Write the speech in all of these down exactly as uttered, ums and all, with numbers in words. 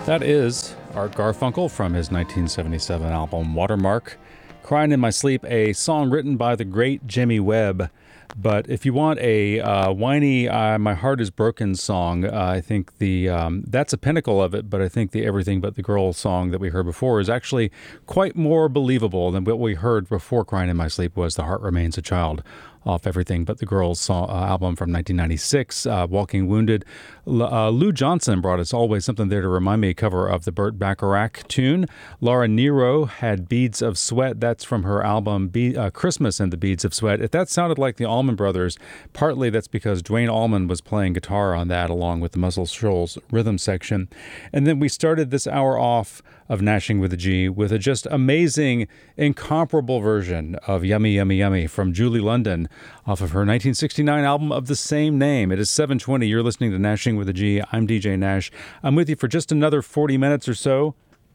That is Art Garfunkel from his nineteen seventy-seven album Watermark. Crying in My Sleep, a song written by the great Jimmy Webb. But if you want a uh, whiny uh, My Heart Is Broken song, uh, I think the um, that's a pinnacle of it, but I think the Everything But the Girl song that we heard before is actually quite more believable than what we heard before Crying in My Sleep was The Heart Remains a Child off Everything But the Girls song, uh, album from nineteen ninety-six, uh, Walking Wounded. L- uh, Lou Johnson brought us Always Something There to Remind Me, a cover of the Burt Bacharach tune. Laura Nyro had Beads of Sweat. That's from her album Be- uh, Christmas and the Beads of Sweat. If that sounded like the Allman Brothers, partly that's because Duane Allman was playing guitar on that along with the Muscle Shoals rhythm section. And then we started this hour off of Nashing with a G with a just amazing, incomparable version of Yummy, Yummy, Yummy from Julie London off of her nineteen sixty-nine album of the same name. It is seven twenty. You're listening to Nashing with a G. I'm D J Nash. I'm with you for just another forty minutes or so.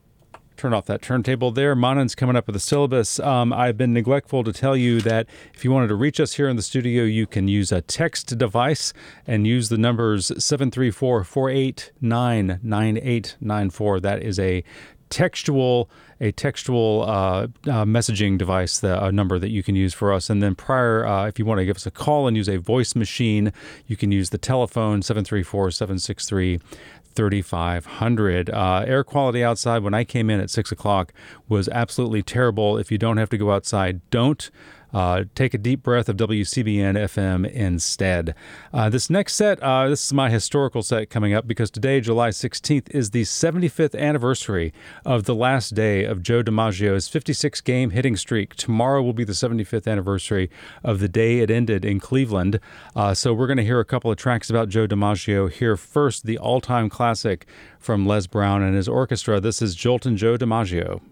Turn off that turntable there. Manan's coming up with a syllabus. Um, I've been neglectful to tell you that if you wanted to reach us here in the studio, you can use a text device and use the numbers seven three four, four eight nine, nine eight nine four. That is a textual a textual uh, uh, messaging device, the, a number that you can use for us. And then prior, uh, if you want to give us a call and use a voice machine, you can use the telephone seven three four, seven six three, thirty-five hundred. Uh, air quality outside when I came in at six o'clock was absolutely terrible. If you don't have to go outside, don't. Uh, take a deep breath of W C B N F M instead. Uh, this next set, uh, this is my historical set coming up because today, July sixteenth, is the seventy-fifth anniversary of the last day of Joe DiMaggio's fifty-six game hitting streak. Tomorrow will be the seventy-fifth anniversary of the day it ended in Cleveland. Uh, so we're going to hear a couple of tracks about Joe DiMaggio. Here first, the all-time classic from Les Brown and his orchestra. This is Joltin' Joe DiMaggio.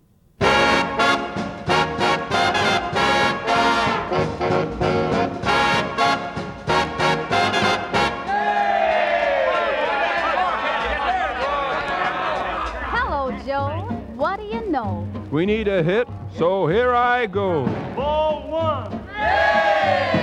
We need a hit, so here I go. Ball one. Hey!